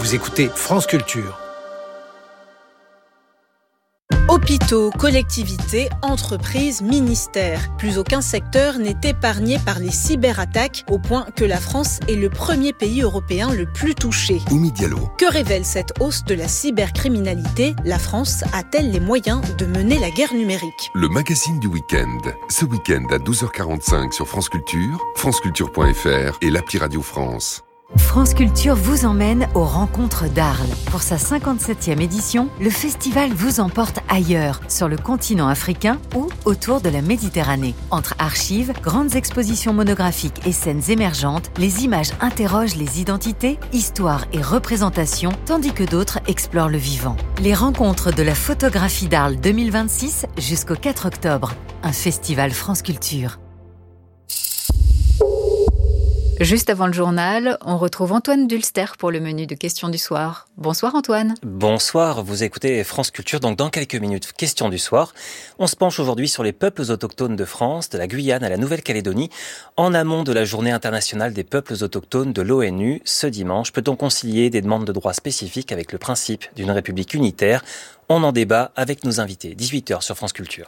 Vous écoutez France Culture. Hôpitaux, collectivités, entreprises, ministères. Plus aucun secteur n'est épargné par les cyberattaques, au point que la France est le premier pays européen le plus touché. Oumi Diallo. Que révèle cette hausse de la cybercriminalité ? La France a-t-elle les moyens de mener la guerre numérique ? Le magazine du week-end. Ce week-end à 12h45 sur France Culture, franceculture.fr et l'appli Radio France. France Culture vous emmène aux rencontres d'Arles. Pour sa 57e édition, le festival vous emporte ailleurs, sur le continent africain ou autour de la Méditerranée. Entre archives, grandes expositions monographiques et scènes émergentes, les images interrogent les identités, histoires et représentations, tandis que d'autres explorent le vivant. Les rencontres de la photographie d'Arles 2026 jusqu'au 4 octobre. Un festival France Culture. Juste avant le journal, on retrouve Antoine Dulster pour le menu de questions du soir. Bonsoir Antoine. Bonsoir, vous écoutez France Culture, donc dans quelques minutes, questions du soir. On se penche aujourd'hui sur les peuples autochtones de France, de la Guyane à la Nouvelle-Calédonie, en amont de la Journée internationale des peuples autochtones de l'ONU. Ce dimanche, peut-on concilier des demandes de droits spécifiques avec le principe d'une république unitaire ? On en débat avec nos invités. 18h sur France Culture.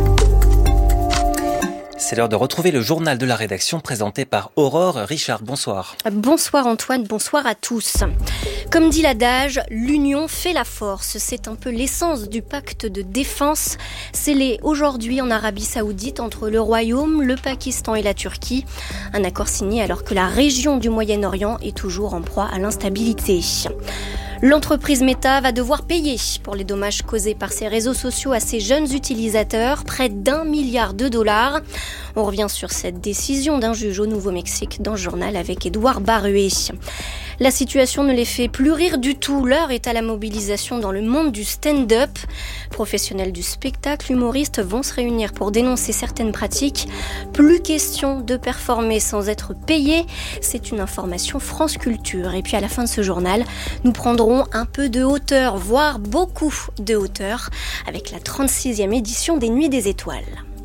C'est l'heure de retrouver le journal de la rédaction présenté par Aurore Richard. Bonsoir. Bonsoir Antoine, bonsoir à tous. Comme dit l'adage, l'union fait la force. C'est un peu l'essence du pacte de défense scellé aujourd'hui en Arabie Saoudite entre le Royaume, le Pakistan et la Turquie. Un accord signé alors que la région du Moyen-Orient est toujours en proie à l'instabilité. L'entreprise Meta va devoir payer pour les dommages causés par ses réseaux sociaux à ses jeunes utilisateurs, près d'1 milliard de dollars. On revient sur cette décision d'un juge au Nouveau-Mexique dans le journal avec Édouard Baruet. La situation ne les fait plus rire du tout. L'heure est à la mobilisation dans le monde du stand-up. Professionnels du spectacle, humoristes vont se réunir pour dénoncer certaines pratiques. Plus question de performer sans être payé. C'est une information France Culture. Et puis à la fin de ce journal, nous prendrons un peu de hauteur, voire beaucoup de hauteur, avec la 36e édition des Nuits des Étoiles.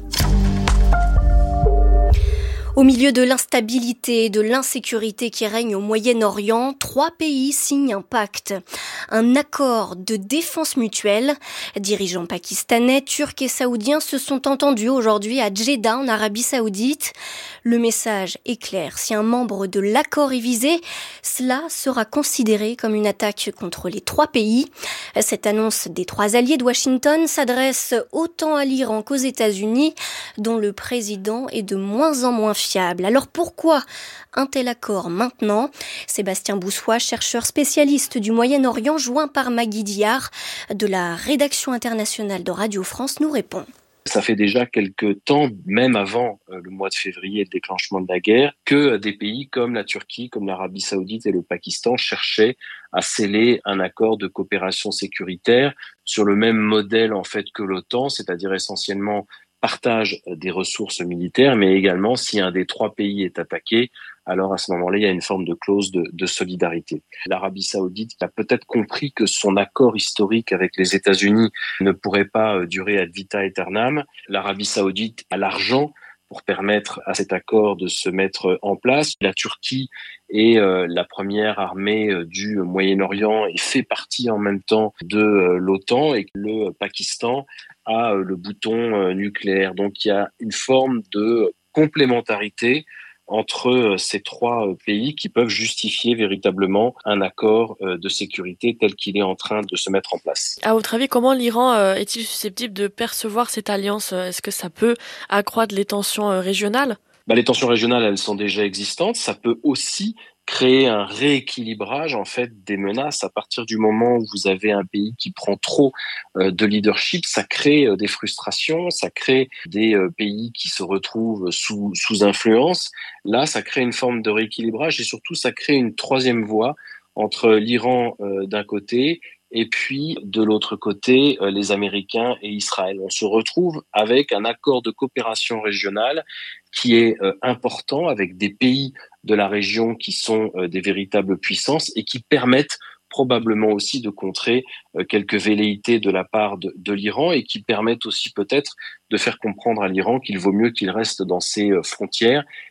Au milieu de l'instabilité et de l'insécurité qui règne au Moyen-Orient, 3 pays signent un pacte, un accord de défense mutuelle. Dirigeants pakistanais, turcs et saoudiens se sont entendus aujourd'hui à Jeddah en Arabie Saoudite. Le message est clair, si un membre de l'accord est visé, cela sera considéré comme une attaque contre les 3 pays. Cette annonce des 3 alliés de Washington s'adresse autant à l'Iran qu'aux États-Unis, dont le président est de moins en moins fiable. Alors pourquoi un tel accord maintenant ? Sébastien Boussois, chercheur spécialiste du Moyen-Orient, joint par Maggie Diard de la rédaction internationale de Radio France, nous répond. Ça fait déjà quelques temps, même avant le mois de février et le déclenchement de la guerre, que des pays comme la Turquie, comme l'Arabie Saoudite et le Pakistan cherchaient à sceller un accord de coopération sécuritaire sur le même modèle en fait que l'OTAN, c'est-à-dire essentiellement partage des ressources militaires, mais également si un des 3 pays est attaqué, alors à ce moment-là, il y a une forme de clause de solidarité. L'Arabie Saoudite a peut-être compris que son accord historique avec les États-Unis ne pourrait pas durer ad vitam aeternam. L'Arabie Saoudite a l'argent pour permettre à cet accord de se mettre en place. La Turquie est la première armée du Moyen-Orient et fait partie en même temps de l'OTAN, et le Pakistan a le bouton nucléaire. Donc il y a une forme de complémentarité entre ces 3 pays qui peuvent justifier véritablement un accord de sécurité tel qu'il est en train de se mettre en place. À votre avis, comment l'Iran est-il susceptible de percevoir cette alliance ? Est-ce que ça peut accroître les tensions régionales ? Les tensions régionales, elles sont déjà existantes. Ça peut aussi créer un rééquilibrage en fait des menaces. À partir du moment où vous avez un pays qui prend trop de leadership, ça crée des frustrations, ça crée des pays qui se retrouvent sous influence. Là, ça crée une forme de rééquilibrage et surtout ça crée une 3e voie entre l'Iran d'un côté et puis de l'autre côté les Américains et Israël. On se retrouve avec un accord de coopération régionale qui est important, avec des pays de la région qui sont des véritables puissances et qui permettent probablement aussi de contrer quelques velléités de la part de l'Iran et qui permettent aussi peut-être de faire comprendre à l'Iran qu'il vaut mieux qu'il reste dans ses frontières